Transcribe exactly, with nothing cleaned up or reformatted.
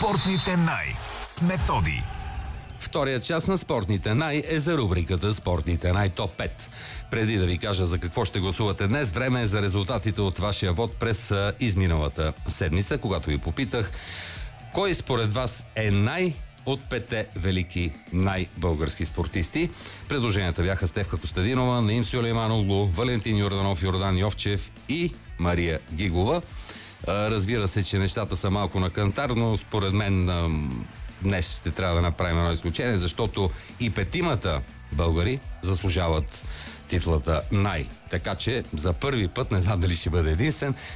Спортните най с Методи. Вторият част на Спортните най е за рубриката Спортните най топ пет. Преди да ви кажа за какво ще гласувате днес, време е за резултатите от вашия вод през изминалата седмица, когато ви попитах кой според вас е най- от петте велики най-български спортисти. Предложенията бяха Стефка Костадинова, Наим Сюлеймановглу, Валентин Йорданов, Йордан Йовчев и Мария Гигова. Разбира се, че нещата са малко на кантар, но според мен днес ще трябва да направим едно изключение, защото и петимата българи заслужават титлата най. Така че за първи път, не знам дали ще бъде единствен,